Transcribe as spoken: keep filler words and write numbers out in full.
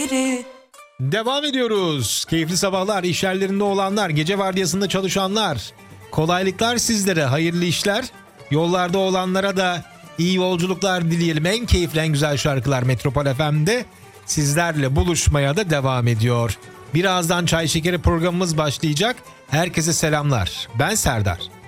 şekeri. Devam ediyoruz. Keyifli sabahlar, iş yerlerinde olanlar, gece vardiyasında çalışanlar. Kolaylıklar sizlere, hayırlı işler. Yollarda olanlara da iyi yolculuklar dileyelim. En keyifli, en güzel şarkılar Metropol F M'de sizlerle buluşmaya da devam ediyor. Birazdan Çay Şekeri programımız başlayacak. Herkese selamlar. Ben Serdar.